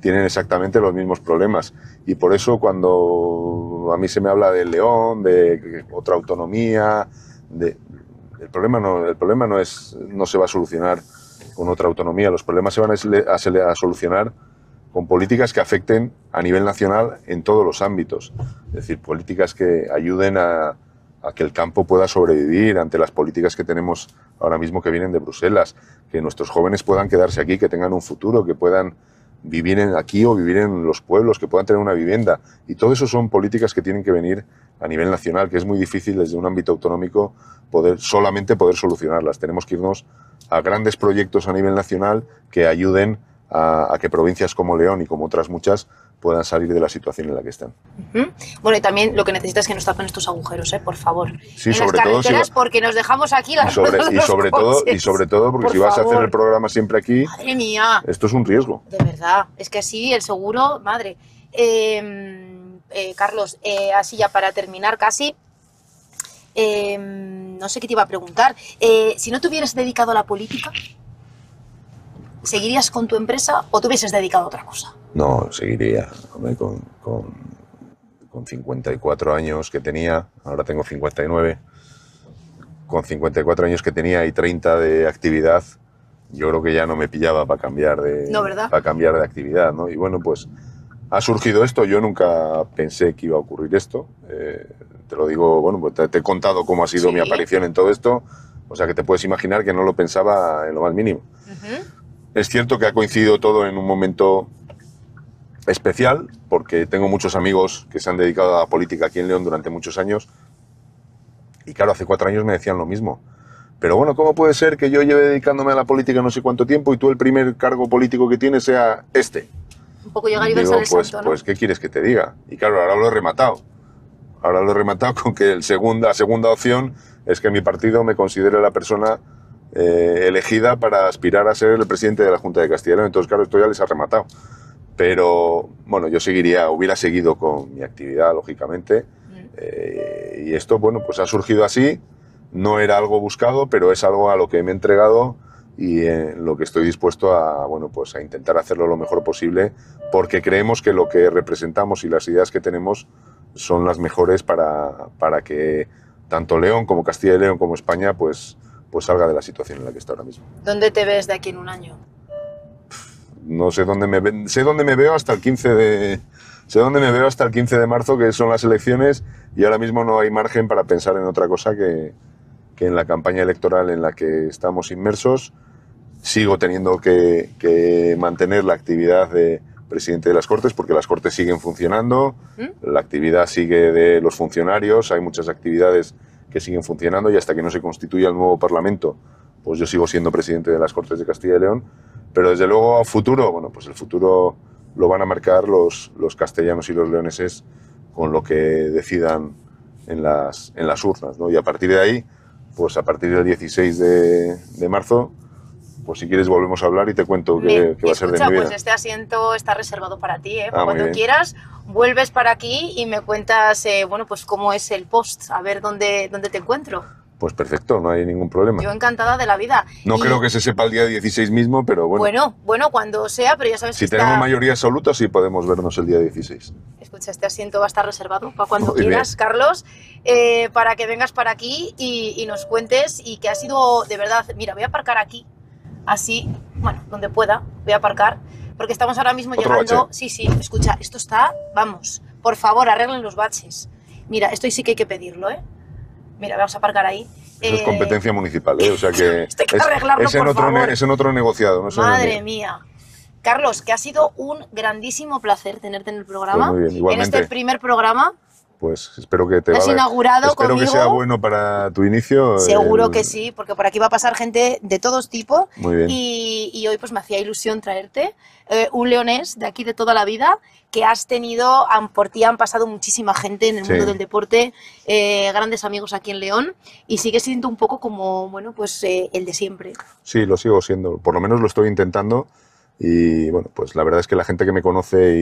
tienen exactamente los mismos problemas. Y por eso cuando a mí se me habla de León, de otra autonomía, el problema no se va a solucionar con otra autonomía. Los problemas se van a solucionar con políticas que afecten a nivel nacional en todos los ámbitos. Es decir, políticas que ayuden a que el campo pueda sobrevivir ante las políticas que tenemos ahora mismo que vienen de Bruselas, que nuestros jóvenes puedan quedarse aquí, que tengan un futuro, que puedan vivir aquí o vivir en los pueblos, que puedan tener una vivienda. Y todo eso son políticas que tienen que venir a nivel nacional, que es muy difícil desde un ámbito autonómico solamente poder solucionarlas. Tenemos que irnos a grandes proyectos a nivel nacional que ayuden a que provincias como León y como otras muchas puedan salir de la situación en la que están. Bueno, y también lo que necesitas es que nos tapen estos agujeros, por favor. Sí, en sobre las todo carreteras, porque nos dejamos aquí las y sobre todo porque si vas a hacer el programa siempre aquí, madre mía, esto es un riesgo. De verdad, es que así el seguro, madre. Carlos, así ya para terminar casi, no sé qué te iba a preguntar. Si no te hubieras dedicado a la política, ¿seguirías con tu empresa o te hubieses dedicado a otra cosa? No, seguiría. Hombre, con 54 años que tenía, ahora tengo 59, con 54 años que tenía y 30 de actividad, yo creo que ya no me pillaba para cambiar de, actividad, ¿no? Y bueno, pues ha surgido esto. Yo nunca pensé que iba a ocurrir esto. Te lo digo, bueno, pues te he contado cómo ha sido mi aparición en todo esto, o sea que te puedes imaginar que no lo pensaba en lo más mínimo. Es cierto que ha coincidido todo en un momento especial, porque tengo muchos amigos que se han dedicado a la política aquí en León durante muchos años, y claro, hace 4 años me decían lo mismo. Pero bueno, ¿cómo puede ser que yo lleve dedicándome a la política no sé cuánto tiempo y tú el primer cargo político que tienes sea este? Un poco llegar y besar el santo, ¿no? Pues, ¿qué quieres que te diga? Y claro, ahora lo he rematado. Ahora lo he rematado con que la segunda opción es que mi partido me considere la persona elegida para aspirar a ser el presidente de la Junta de Castilla y León. Entonces, claro, esto ya les ha rematado. Pero, bueno, yo hubiera seguido con mi actividad, lógicamente. Y esto, bueno, pues ha surgido así. No era algo buscado, pero es algo a lo que me he entregado y en lo que estoy dispuesto a, bueno, pues a intentar hacerlo lo mejor posible, porque creemos que lo que representamos y las ideas que tenemos son las mejores para que tanto León como Castilla y León como España pues salga de la situación en la que está ahora mismo. ¿Dónde te ves de aquí en un año? No sé dónde me veo hasta el 15 de marzo, que son las elecciones, y ahora mismo no hay margen para pensar en otra cosa que en la campaña electoral en la que estamos inmersos. Sigo teniendo que mantener la actividad de presidente de las Cortes, porque las Cortes siguen funcionando, la actividad sigue de los funcionarios, hay muchas actividades que siguen funcionando, y hasta que no se constituya el nuevo Parlamento, pues yo sigo siendo presidente de las Cortes de Castilla y León. Pero desde luego a futuro, bueno, pues el futuro lo van a marcar los castellanos y los leoneses con lo que decidan en las urnas, ¿no? Y a partir de ahí, pues a partir del 16 de marzo, pues si quieres volvemos a hablar y te cuento qué va a ser de mi vida. Pues este asiento está reservado para ti, cuando quieras vuelves para aquí y me cuentas, bueno, pues cómo es el post, a ver dónde te encuentro. Pues perfecto, no hay ningún problema. Yo encantada de la vida. No creo que se sepa el día 16 mismo, pero bueno. Bueno, cuando sea, pero ya sabes que si tenemos mayoría absoluta, sí podemos vernos el día 16. Escucha, este asiento va a estar reservado para cuando quieras, Carlos, para que vengas para aquí y nos cuentes, y que ha sido, de verdad, mira, voy a aparcar aquí, así, bueno, donde pueda, voy a aparcar, porque estamos ahora mismo llegando... Bache. Sí, escucha, esto está, vamos, por favor, arreglen los baches. Mira, esto sí que hay que pedirlo, Mira, vamos a aparcar ahí. Eso es competencia municipal, o sea que esto hay que arreglarlo, es en otro negociado. No Madre mía. Carlos, que ha sido un grandísimo placer tenerte en el programa. Pues muy bien, igualmente. En este primer programa. Pues espero que te has inaugurado espero conmigo. Que sea bueno para tu inicio. Seguro que sí, porque por aquí va a pasar gente de todos tipos. Muy bien. Y hoy pues me hacía ilusión traerte un leonés de aquí de toda la vida, que has tenido, por ti han pasado muchísima gente en el mundo del deporte, grandes amigos aquí en León, y sigues siendo un poco como, bueno, pues el de siempre. Sí, lo sigo siendo, por lo menos lo estoy intentando. Y bueno, pues la verdad es que la gente que me conoce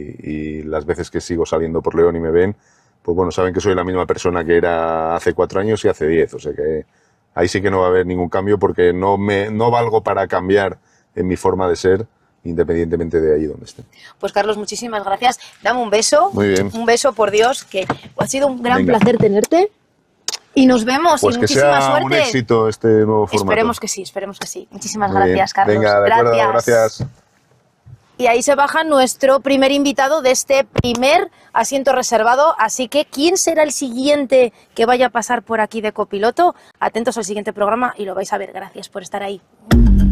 y las veces que sigo saliendo por León y me ven, pues bueno, saben que soy la misma persona que era hace 4 años y hace 10. O sea que ahí sí que no va a haber ningún cambio, porque no valgo para cambiar en mi forma de ser, independientemente de ahí donde estén. Pues Carlos, muchísimas gracias. Dame un beso. Muy bien. Un beso, por Dios, que ha sido un gran Venga. placer tenerte. Y nos vemos. Pues y que muchísima sea suerte. un éxito este nuevo formato. Esperemos que sí, esperemos que sí. Muchísimas Muy bien. gracias, Carlos. Venga, de acuerdo, gracias. Y ahí se baja nuestro primer invitado de este primer asiento reservado. Así que, ¿quién será el siguiente que vaya a pasar por aquí de copiloto? Atentos al siguiente programa y lo vais a ver. Gracias por estar ahí.